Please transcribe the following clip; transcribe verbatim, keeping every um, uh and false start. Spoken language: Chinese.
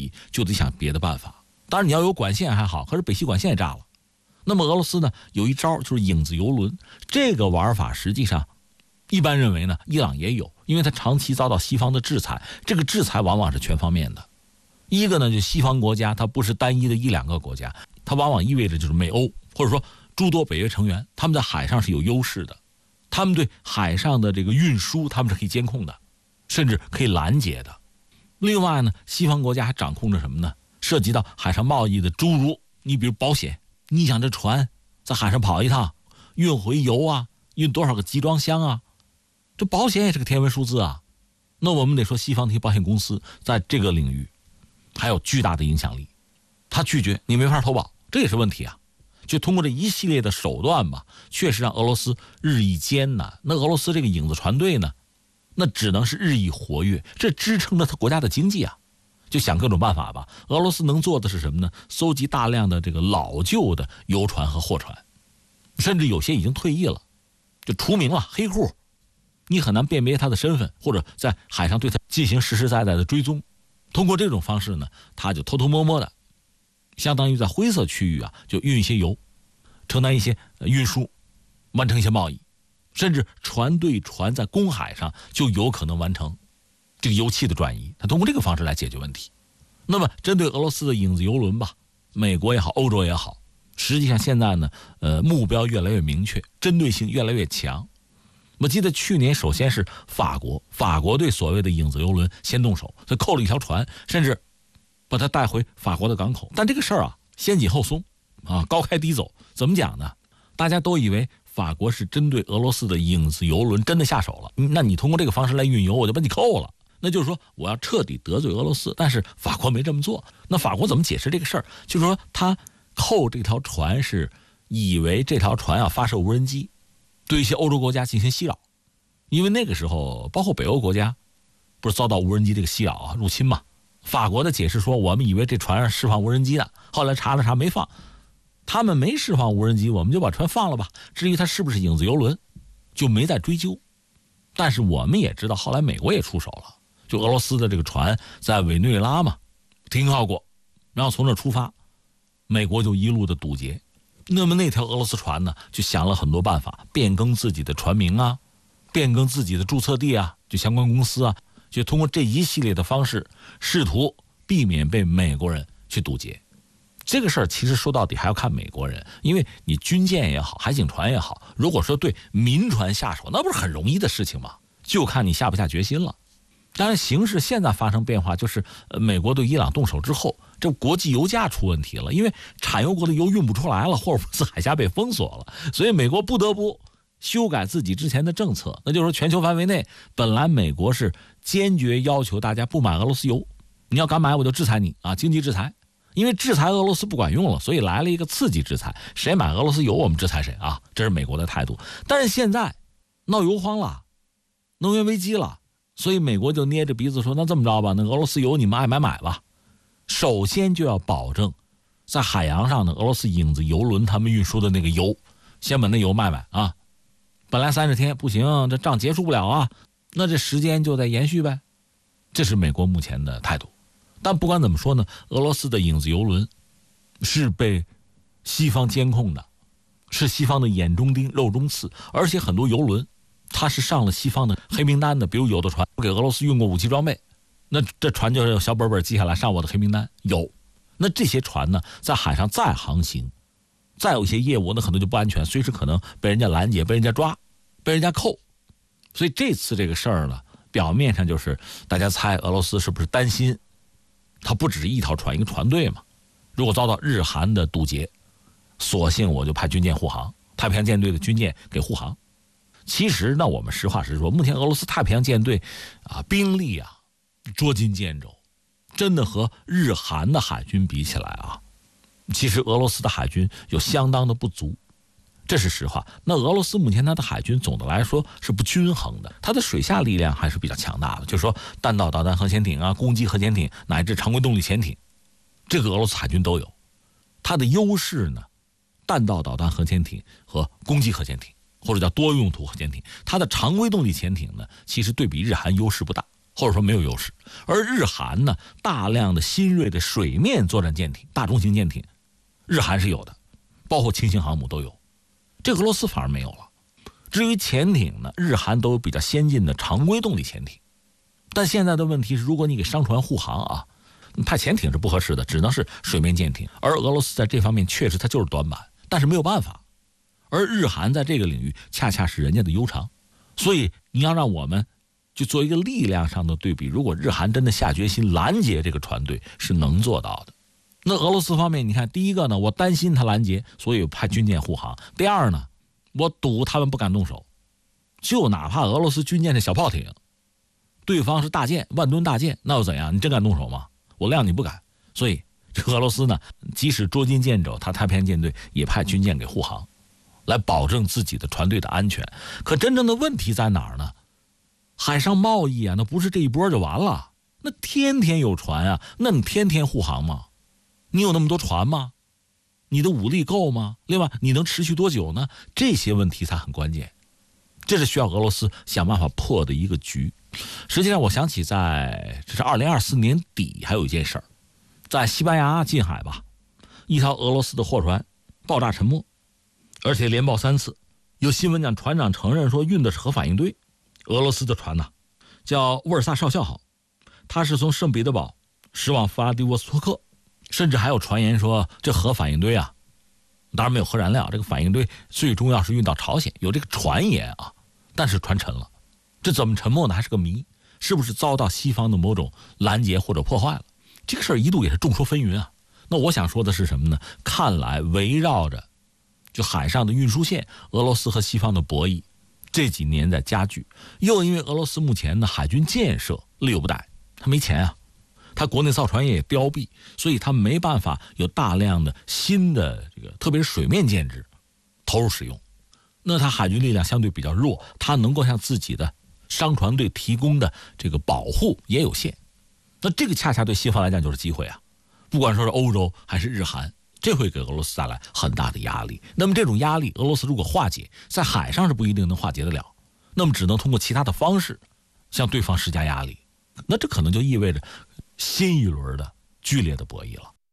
易，就得想别的办法。当然你要有管线还好，可是北溪管线也炸了。那么俄罗斯呢有一招就是影子油轮，这个玩法实际上一般认为呢伊朗也有，因为它长期遭到西方的制裁，这个制裁往往是全方面的。一个呢就西方国家它不是单一的一两个国家，它往往意味着就是美欧或者说诸多北约成员，他们在海上是有优势的，他们对海上的这个运输他们是可以监控的，甚至可以拦截的。另外呢西方国家还掌控着什么呢？涉及到海上贸易的诸如你比如保险，你想这船在海上跑一趟运回油啊，运多少个集装箱啊，这保险也是个天文数字啊。那我们得说西方这些保险公司在这个领域还有巨大的影响力，他拒绝你没法投保，这也是问题啊。就通过这一系列的手段吧，确实让俄罗斯日益艰难。那俄罗斯这个影子船队呢，那只能是日益活跃，这支撑着他国家的经济啊。就想各种办法吧。俄罗斯能做的是什么呢？搜集大量的这个老旧的游船和货船，甚至有些已经退役了，就除名了，黑户，你很难辨别他的身份，或者在海上对他进行实实在在的追踪。通过这种方式呢，他就偷偷摸摸的，相当于在灰色区域啊，就运一些油，承担一些运输，完成一些贸易，甚至船对船在公海上就有可能完成这个油气的转移，他通过这个方式来解决问题。那么针对俄罗斯的影子油轮吧，美国也好，欧洲也好，实际上现在呢，呃，目标越来越明确，针对性越来越强。我记得去年首先是法国，法国对所谓的影子油轮先动手，他扣了一条船，甚至把它带回法国的港口。但这个事儿啊，先紧后松啊，高开低走。怎么讲呢？大家都以为法国是针对俄罗斯的影子油轮真的下手了，那你通过这个方式来运油，我就把你扣了。那就是说我要彻底得罪俄罗斯，但是法国没这么做。那法国怎么解释这个事儿？就是说他扣这条船是以为这条船要发射无人机，对一些欧洲国家进行袭扰。因为那个时候包括北欧国家不是遭到无人机这个袭扰啊入侵嘛。法国的解释说我们以为这船上释放无人机呢，后来查了查没放，他们没释放无人机，我们就把船放了吧。至于它是不是影子油轮就没再追究。但是我们也知道后来美国也出手了，就俄罗斯的这个船在委内瑞拉嘛停靠过，然后从这出发，美国就一路的堵截。那么那条俄罗斯船呢就想了很多办法，变更自己的船名啊，变更自己的注册地啊，就相关公司啊，就通过这一系列的方式试图避免被美国人去堵截。这个事儿其实说到底还要看美国人，因为你军舰也好，海警船也好，如果说对民船下手，那不是很容易的事情吗？就看你下不下决心了。当然形势现在发生变化，就是美国对伊朗动手之后，这国际油价出问题了，因为产油国的油运不出来了，霍尔木兹海峡被封锁了，所以美国不得不修改自己之前的政策。那就是说全球范围内本来美国是坚决要求大家不买俄罗斯油，你要敢买我就制裁你啊，经济制裁。因为制裁俄罗斯不管用了，所以来了一个刺激制裁，谁买俄罗斯油我们制裁谁啊，这是美国的态度。但是现在闹油荒了，能源危机了，所以美国就捏着鼻子说，那这么着吧，那俄罗斯油你们爱买买吧。首先就要保证在海洋上的俄罗斯影子油轮他们运输的那个油，先把那油卖卖啊。本来三十天不行，这仗结束不了啊，那这时间就在延续呗。这是美国目前的态度。但不管怎么说呢，俄罗斯的影子油轮是被西方监控的，是西方的眼中钉肉中刺，而且很多油轮它是上了西方的黑名单的。比如有的船给俄罗斯运过武器装备，那这船就有小本本记下来上我的黑名单有。那这些船呢在海上再航行，再有一些业务，那可能就不安全，随时可能被人家拦截，被人家抓，被人家扣。所以这次这个事儿呢，表面上就是大家猜俄罗斯是不是担心它不只是一条船一个船队嘛，如果遭到日韩的堵截，索性我就派军舰护航，太平洋舰队的军舰给护航。其实呢我们实话实说，目前俄罗斯太平洋舰队啊兵力啊捉襟见肘，真的和日韩的海军比起来啊，其实俄罗斯的海军有相当的不足，这是实话。那俄罗斯目前它的海军总的来说是不均衡的，它的水下力量还是比较强大的，就是说弹道导弹核潜艇啊，攻击核潜艇乃至常规动力潜艇，这个俄罗斯海军都有。它的优势呢，弹道导弹核潜艇和攻击核潜艇，或者叫多用途核潜艇。它的常规动力潜艇呢，其实对比日韩优势不大， 或者说没有优势。而日韩呢，大量的新锐的水面作战舰艇、大中型舰艇，日韩是有的，包括轻型航母都有，这俄罗斯反而没有了。至于潜艇呢，日韩都有比较先进的常规动力潜艇，但现在的问题是，如果你给商船护航啊，派潜艇是不合适的，只能是水面舰艇。而俄罗斯在这方面确实它就是短板，但是没有办法。而日韩在这个领域恰恰是人家的优长，所以你要让我们就做一个力量上的对比，如果日韩真的下决心拦截这个船队，是能做到的。那俄罗斯方面，你看，第一个呢，我担心他拦截，所以派军舰护航；第二呢，我赌他们不敢动手，就哪怕俄罗斯军舰是小炮艇，对方是大舰，万吨大舰，那又怎样？你真敢动手吗？我谅你不敢。所以这俄罗斯呢，即使捉襟见肘，他太平洋舰队也派军舰给护航，来保证自己的船队的安全。可真正的问题在哪儿呢？海上贸易啊，那不是这一波就完了，那天天有船啊，那你天天护航吗？你有那么多船吗？你的武力够吗？另外，你能持续多久呢？这些问题才很关键，这是需要俄罗斯想办法破的一个局。实际上，我想起在这是二零二四年底，还有一件事儿，在西班牙近海吧，一条俄罗斯的货船爆炸沉没，而且连爆三次。有新闻讲，船长承认说运的是核反应堆。俄罗斯的船呢，叫沃尔萨少校号，它是从圣彼得堡驶往弗拉迪沃斯托克，甚至还有传言说这核反应堆啊，当然没有核燃料，这个反应堆最终要是运到朝鲜，有这个传言啊，但是船沉了，这怎么沉没呢？还是个谜，是不是遭到西方的某种拦截或者破坏了？这个事儿一度也是众说纷纭啊。那我想说的是什么呢？看来围绕着就海上的运输线，俄罗斯和西方的博弈这几年在加剧，又因为俄罗斯目前的海军建设力有不逮，他没钱啊，他国内造船业也凋敝，所以他没办法有大量的新的这个，特别是水面舰只投入使用。那他海军力量相对比较弱，他能够向自己的商船队提供的这个保护也有限。那这个恰恰对西方来讲就是机会啊，不管说是欧洲还是日韩，这会给俄罗斯带来很大的压力。那么这种压力，俄罗斯如果化解，在海上是不一定能化解得了，那么只能通过其他的方式向对方施加压力。那这可能就意味着新一轮的剧烈的博弈了。